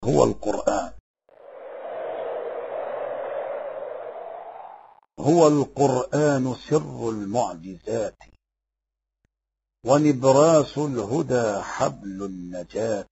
هو القرآن. هو القرآن سر المعجزات، ونبراس الهدى حبل النجاة.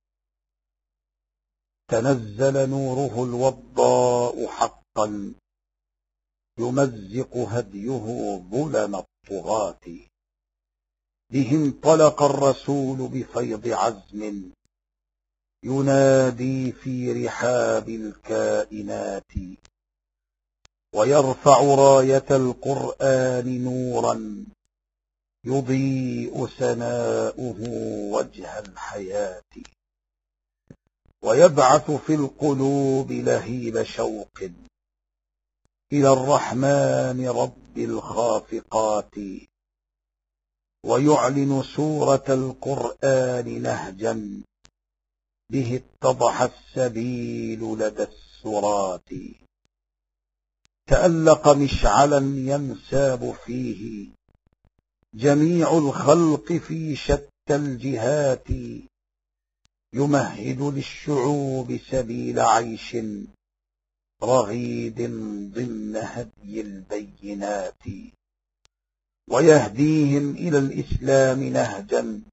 تنزل نوره الوضاء حقا، يمزق هديه ظلم الطغاة. به انطلق الرسول بفيض عزم، ينادي في رحاب الكائنات. ويرفع راية القرآن نورا، يضيء سناؤه وجه الحياة. ويبعث في القلوب لهيب شوق إلى الرحمن رب الخافقات. ويعلن سورة القرآن نهجا، به اتضح السبيل لدى السرات. تألق مشعلا ينساب فيه جميع الخلق في شتى الجهات، يمهد للشعوب سبيل عيش رغيد ضمن هدي البينات. ويهديهم إلى الإسلام نهجا،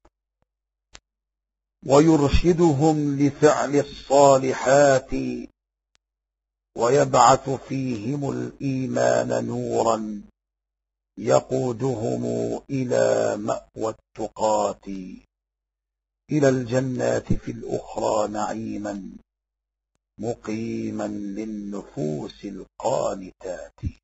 ويرشدهم لفعل الصالحات. ويبعث فيهم الإيمان نورا، يقودهم إلى مأوى التقات، إلى الجنات في الأخرى نعيما مقيما للنفوس القانتات.